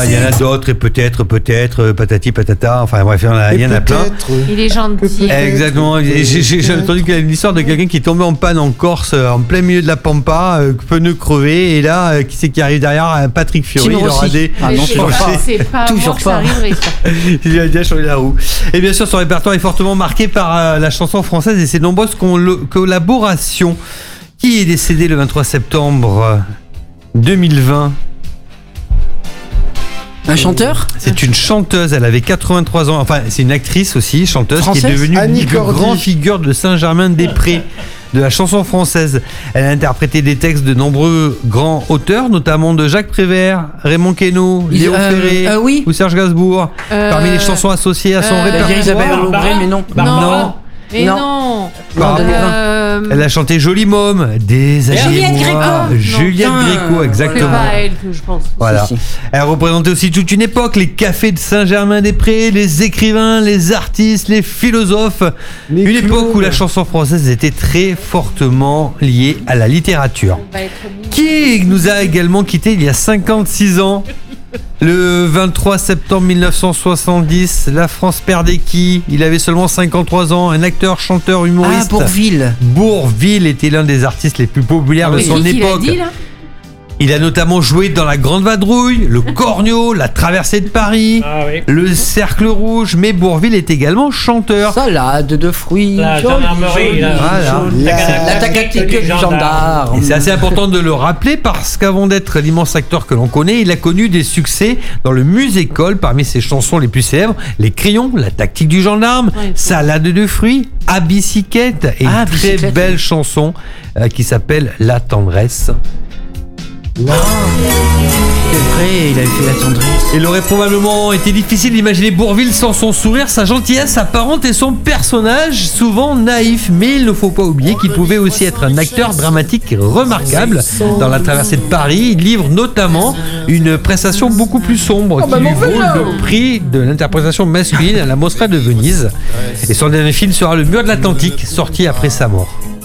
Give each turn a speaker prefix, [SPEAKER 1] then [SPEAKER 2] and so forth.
[SPEAKER 1] il y en a d'autres, et peut-être, patati patata, enfin bref, il y en a plein.
[SPEAKER 2] Il est gentil.
[SPEAKER 1] Exactement. J'ai entendu qu'il y a une histoire de quelqu'un qui est tombé en panne en Corse, en plein milieu de la Pampa, pneu crevé, et là, qui c'est qui arrive derrière? Patrick Fiori, il aura des...
[SPEAKER 2] C'est pas toujours pas. Ça arriverait, ça.
[SPEAKER 1] Il a déjà changé la roue. Et bien sûr, son répertoire est fortement marqué par la chanson française et ses nombreuses collaborations. Qui est décédé le 23 septembre 2020?
[SPEAKER 3] Un chanteur?
[SPEAKER 1] C'est une chanteuse, elle avait 83 ans, enfin c'est une actrice aussi, chanteuse,
[SPEAKER 3] Française,
[SPEAKER 1] qui est devenue
[SPEAKER 4] Annie
[SPEAKER 1] une
[SPEAKER 4] Cordy.
[SPEAKER 1] grande figure de Saint-Germain-des-Prés, de la chanson française. Elle a interprété des textes de nombreux grands auteurs, notamment de Jacques Prévert, Raymond Queneau, Léo Ferré
[SPEAKER 3] oui.
[SPEAKER 1] ou Serge Gainsbourg. Parmi les chansons associées à son répertoire.
[SPEAKER 3] Isabelle Aubray, mais non.
[SPEAKER 1] Non.
[SPEAKER 2] Mais non.
[SPEAKER 1] Elle a chanté Jolie Môme, des âgés
[SPEAKER 3] Juliette
[SPEAKER 1] moi.
[SPEAKER 3] Gréco.
[SPEAKER 1] Juliette Gréco,
[SPEAKER 2] C'est
[SPEAKER 1] exactement.
[SPEAKER 2] pas elle que je pense.
[SPEAKER 1] Voilà.
[SPEAKER 3] Si.
[SPEAKER 1] Elle représentait aussi toute une époque, les cafés de Saint-Germain-des-Prés, les écrivains, les artistes, les philosophes.
[SPEAKER 4] Les
[SPEAKER 1] Une époque où
[SPEAKER 4] clowns.
[SPEAKER 1] la chanson française était très fortement liée à la littérature.
[SPEAKER 2] On va être mis.
[SPEAKER 1] Qui nous a également quitté il y a 56 ans. Le 23 septembre 1970, la France perdait qui? Il avait seulement 53 ans, un acteur, chanteur, humoriste.
[SPEAKER 3] Ah, Bourvil.
[SPEAKER 1] Bourvil était l'un des artistes les plus populaires de son
[SPEAKER 2] Qui l'a
[SPEAKER 1] époque.
[SPEAKER 2] dit, là?
[SPEAKER 1] Il a notamment joué dans La Grande Vadrouille, Le Cornio, La Traversée de Paris, Le Cercle Rouge, mais Bourvil est également chanteur.
[SPEAKER 3] Salade de fruits.
[SPEAKER 5] La
[SPEAKER 3] jolie,
[SPEAKER 5] gendarmerie,
[SPEAKER 3] jolie,
[SPEAKER 5] là.
[SPEAKER 3] jolie.
[SPEAKER 4] La-
[SPEAKER 3] La tactique du gendarme.
[SPEAKER 1] Et c'est assez important de le rappeler parce qu'avant d'être l'immense acteur que l'on connaît, il a connu des succès dans le musical. Parmi ses chansons les plus célèbres, Les Crayons, La Tactique du gendarme,
[SPEAKER 2] Ouais,
[SPEAKER 1] Salade de fruits, À bicyclette et
[SPEAKER 3] Ah,
[SPEAKER 1] une très
[SPEAKER 3] Bicyclette.
[SPEAKER 1] belle chanson qui s'appelle La tendresse.
[SPEAKER 3] C'est vrai, il avait fait la tendresse.
[SPEAKER 1] Il aurait probablement été difficile d'imaginer Bourvil sans son sourire, sa gentillesse apparente et son personnage souvent naïf. Mais il ne faut pas oublier qu'il pouvait aussi être un acteur dramatique remarquable. Dans La Traversée de Paris, il livre notamment une prestation beaucoup plus sombre qui lui vaut le prix de l'interprétation masculine à la Mostra de Venise. Et son dernier film sera Le Mur de l'Atlantique, sorti après sa mort.